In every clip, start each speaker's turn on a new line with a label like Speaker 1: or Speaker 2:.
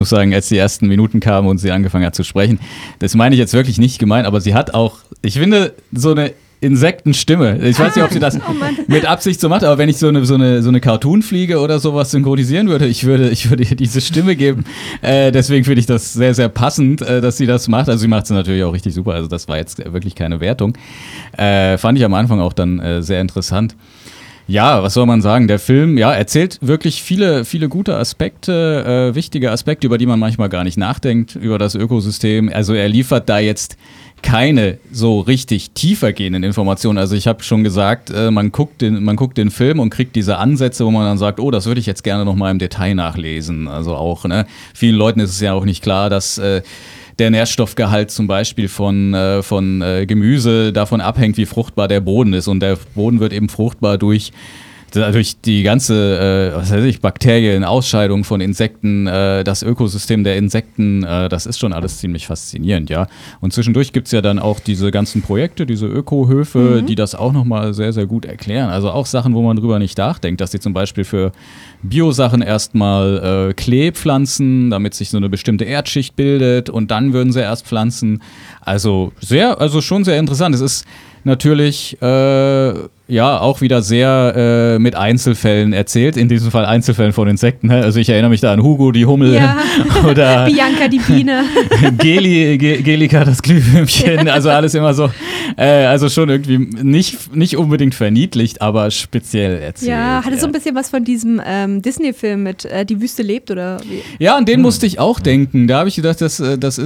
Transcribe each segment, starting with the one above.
Speaker 1: muss sagen, als die ersten Minuten kamen und sie angefangen hat zu sprechen, das meine ich jetzt wirklich nicht gemein, aber sie hat auch, ich finde, so eine Insektenstimme. Ich weiß nicht, ob sie das mit Absicht so macht, aber wenn ich so eine Cartoon-Fliege oder sowas synchronisieren würde, ich würde ihr diese Stimme geben. Deswegen finde ich das sehr, sehr passend, dass sie das macht. Also sie macht es natürlich auch richtig super. Also das war jetzt wirklich keine Wertung. Fand ich am Anfang auch dann sehr interessant. Ja, was soll man sagen? Der Film, ja, erzählt wirklich viele, viele gute Aspekte, wichtige Aspekte, über die man manchmal gar nicht nachdenkt, über das Ökosystem. Also er liefert da jetzt keine so richtig tiefergehenden Informationen. Also ich habe schon gesagt, man guckt den Film und kriegt diese Ansätze, wo man dann sagt, oh, das würde ich jetzt gerne noch mal im Detail nachlesen. Also auch, ne, vielen Leuten ist es ja auch nicht klar, dass der Nährstoffgehalt zum Beispiel von Gemüse davon abhängt, wie fruchtbar der Boden ist. Und der Boden wird eben fruchtbar durch die ganze, Bakterien, Ausscheidung von Insekten, das Ökosystem der Insekten, das ist schon alles ziemlich faszinierend, ja. Und zwischendurch gibt es ja dann auch diese ganzen Projekte, diese Ökohöfe, die das auch nochmal sehr, sehr gut erklären. Also auch Sachen, wo man drüber nicht nachdenkt, dass sie zum Beispiel für Biosachen erstmal Klee pflanzen, damit sich so eine bestimmte Erdschicht bildet und dann würden sie erst pflanzen. Also schon sehr interessant. Es ist natürlich auch wieder sehr mit Einzelfällen erzählt, in diesem Fall Einzelfällen von Insekten. Also ich erinnere mich da an Hugo, die Hummel, oder
Speaker 2: Bianca, die Biene,
Speaker 1: Gelika, das Glühwürmchen, also alles immer so, also schon irgendwie nicht unbedingt verniedlicht, aber speziell erzählt.
Speaker 2: Ja, hatte so ein bisschen was von diesem Disney-Film mit Die Wüste lebt, oder wie?
Speaker 1: Ja, an den musste ich auch denken. Da habe ich gedacht, das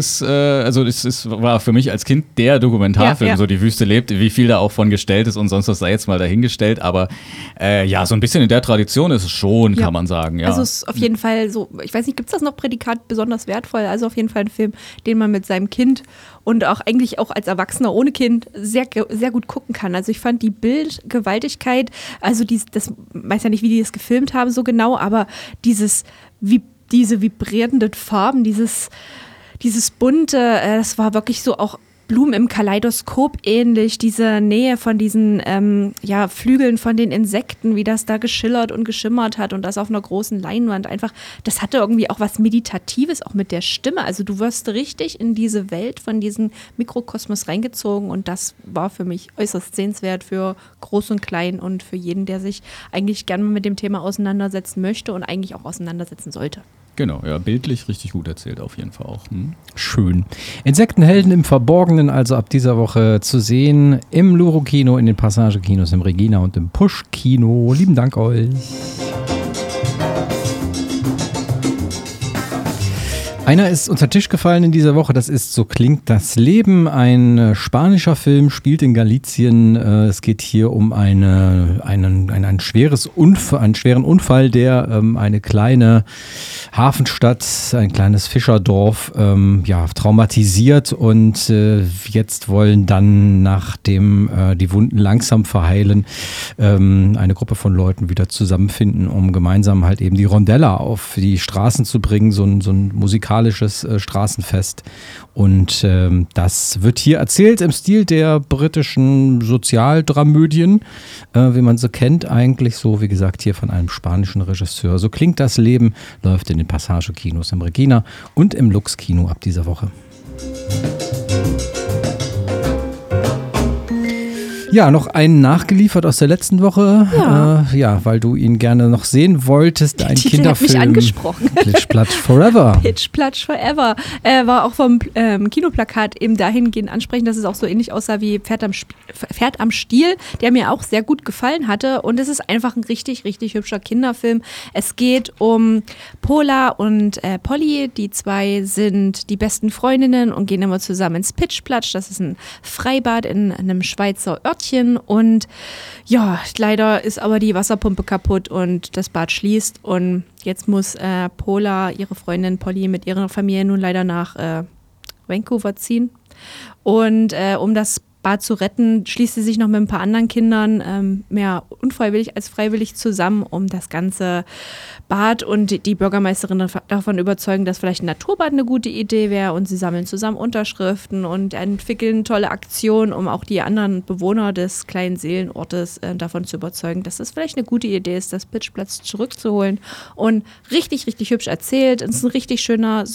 Speaker 1: war für mich als Kind der Dokumentarfilm, so Die Wüste lebt, wie viel da auch von gestellt ist und sonst was sei jetzt mal dahingestellt, aber so ein bisschen in der Tradition ist es schon, kann man sagen. Ja.
Speaker 2: Also es ist auf jeden Fall so, ich weiß nicht, gibt es das noch Prädikat besonders wertvoll? Also auf jeden Fall ein Film, den man mit seinem Kind und auch eigentlich auch als Erwachsener ohne Kind sehr, sehr gut gucken kann. Also ich fand die Bildgewaltigkeit, also das weiß ja nicht, wie die das gefilmt haben so genau, aber diese vibrierenden Farben, dieses bunte, das war wirklich so auch Blumen im Kaleidoskop ähnlich, diese Nähe von diesen Flügeln von den Insekten, wie das da geschillert und geschimmert hat und das auf einer großen Leinwand einfach, das hatte irgendwie auch was Meditatives, auch mit der Stimme, also du wirst richtig in diese Welt von diesem Mikrokosmos reingezogen und das war für mich äußerst sehenswert für Groß und Klein und für jeden, der sich eigentlich gerne mit dem Thema auseinandersetzen möchte und eigentlich auch auseinandersetzen sollte.
Speaker 1: Genau, ja, bildlich richtig gut erzählt auf jeden Fall auch.
Speaker 3: Schön. Insektenhelden im Verborgenen, also ab dieser Woche zu sehen im Luro-Kino, in den Passage-Kinos, im Regina und im Push-Kino. Lieben Dank euch. Einer ist unter den Tisch gefallen in dieser Woche, das ist So klingt das Leben, ein spanischer Film, spielt in Galicien. Es geht hier um einen schweren Unfall, der eine kleine Hafenstadt, ein kleines Fischerdorf traumatisiert und jetzt wollen dann, nachdem die Wunden langsam verheilen, eine Gruppe von Leuten wieder zusammenfinden, um gemeinsam halt eben die Rondella auf die Straßen zu bringen, so ein musikalisches Straßenfest. Und das wird hier erzählt im Stil der britischen Sozialdramödien, wie man sie kennt, eigentlich so, wie gesagt, hier von einem spanischen Regisseur. So klingt das Leben, läuft in den Passage-Kinos im Regina und im Lux-Kino ab dieser Woche. Ja, noch einen nachgeliefert aus der letzten Woche, weil du ihn gerne noch sehen wolltest. Ein Kinderfilm.
Speaker 2: Hat mich angesprochen.
Speaker 3: Pitch Platsch Forever.
Speaker 2: Pitch Platsch Forever. War auch vom Kinoplakat eben dahingehend ansprechend, dass es auch so ähnlich aussah wie Pferd am Stiel, der mir auch sehr gut gefallen hatte. Und es ist einfach ein richtig, richtig hübscher Kinderfilm. Es geht um Pola und Polly. Die zwei sind die besten Freundinnen und gehen immer zusammen ins Pitch Platsch. Das ist ein Freibad in einem Schweizer Örtchen. Und ja, leider ist aber die Wasserpumpe kaputt und das Bad schließt. Und jetzt muss Pola, ihre Freundin Polly, mit ihrer Familie nun leider nach Vancouver ziehen. Und um das Bad zu retten, schließt sie sich noch mit ein paar anderen Kindern mehr unfreiwillig als freiwillig zusammen, um das ganze Bad und die Bürgermeisterin davon überzeugen, dass vielleicht ein Naturbad eine gute Idee wäre, und sie sammeln zusammen Unterschriften und entwickeln tolle Aktionen, um auch die anderen Bewohner des kleinen Seelenortes davon zu überzeugen, dass es vielleicht eine gute Idee ist, das Pitchplatz zurückzuholen, und richtig, richtig hübsch erzählt. Es ist ein richtig schöner